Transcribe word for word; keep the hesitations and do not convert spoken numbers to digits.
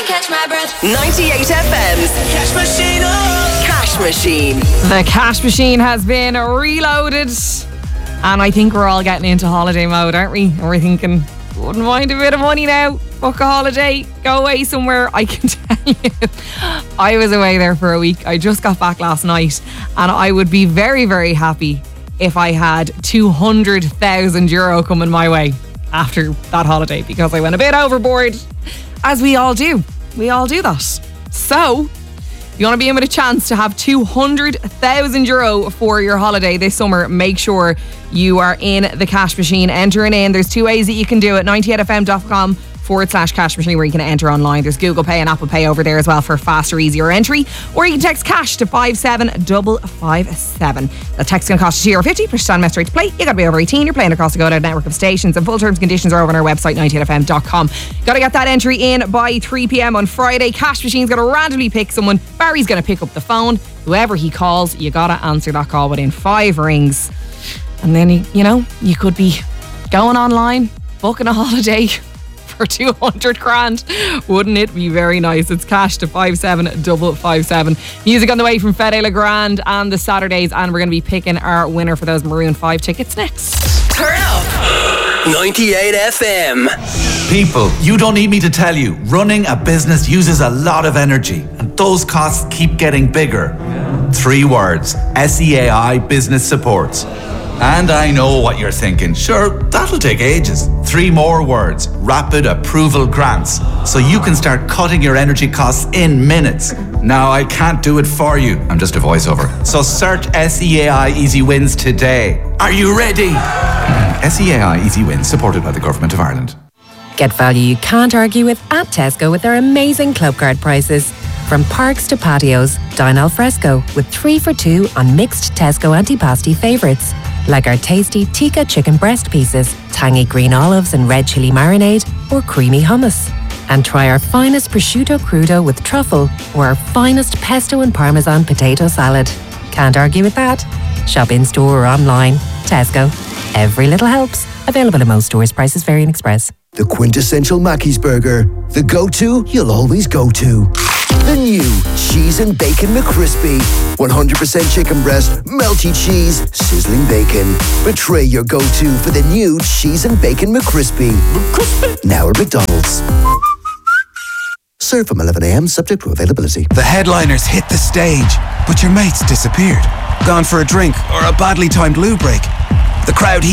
catch my breath. ninety-eight F M's Cash Machine. Oh. Cash Machine. The Cash Machine has been reloaded. And I think we're all getting into holiday mode, aren't we? And we're thinking, wouldn't mind a bit of money now. Book a holiday. Go away somewhere. I can tell you, I was away there for a week. I just got back last night. And I would be very, very happy if I had two hundred thousand euro coming my way after that holiday, because I went a bit overboard, as we all do. We all do that. So, if you want to be in with a chance to have two hundred thousand euro for your holiday this summer, make sure you are in the Cash Machine, entering in. There's two ways that you can do it. ninety-eight f m dot com forward slash cash machine, where you can enter online. There's Google Pay and Apple Pay over there as well for faster, easier entry. Or you can text cash to five seven five five seven. The text is going to cost you two euro fifty. Push on message to play. You got to be over eighteen. You're playing across the Go Loud network of stations, and full terms and conditions are over on our website, ninety-eight f m dot com. Got to get that entry in by three p m on Friday. Cash Machine's going to randomly pick someone. Barry's going to pick up the phone. Whoever he calls, you got to answer that call within five rings. And then, you know, you could be going online, booking a holiday for two hundred grand. Wouldn't it be very nice? It's cash to five seven five five seven. Music on the way from Fede Legrand and the Saturdays, and we're going to be picking our winner for those Maroon five tickets next. Turn up ninety-eight F M. People, you don't need me to tell you, running a business uses a lot of energy, and those costs keep getting bigger. Three words: S E A I Business Supports. And I know what you're thinking. Sure, that'll take ages. Three more words: Rapid Approval Grants. So you can start cutting your energy costs in minutes. Now, I can't do it for you. I'm just a voiceover. So search S E A I Easy Wins today. Are you ready? S E A I Easy Wins, supported by the Government of Ireland. Get value you can't argue with at Tesco with their amazing club card prices. From parks to patios, dine al fresco with three for two on mixed Tesco antipasti favourites, like our tasty tikka chicken breast pieces, tangy green olives and red chilli marinade, or creamy hummus. And try our finest prosciutto crudo with truffle, or our finest pesto and parmesan potato salad. Can't argue with that. Shop in store or online. Tesco. Every little helps. Available in most stores. Prices vary in Express. The quintessential Mackey's burger. The go-to you'll always go to. The new Cheese and Bacon McCrispy. one hundred percent chicken breast, melty cheese, sizzling bacon. Betray your go-to for the new Cheese and Bacon McCrispy. McCrispy. Now at McDonald's. Serve from eleven a m subject to availability. The headliners hit the stage, but your mates disappeared. Gone for a drink or a badly timed loo break. The crowd